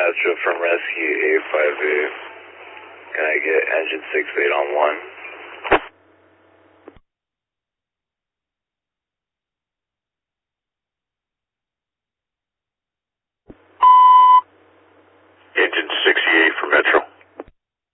Astro from Rescue 858. Can I get engine 68 on 1?